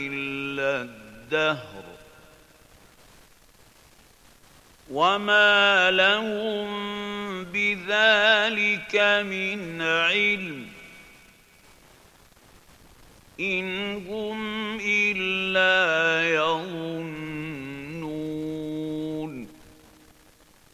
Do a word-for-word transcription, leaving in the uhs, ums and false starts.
إلا الدهر وما لهم بذلك من علم إن هم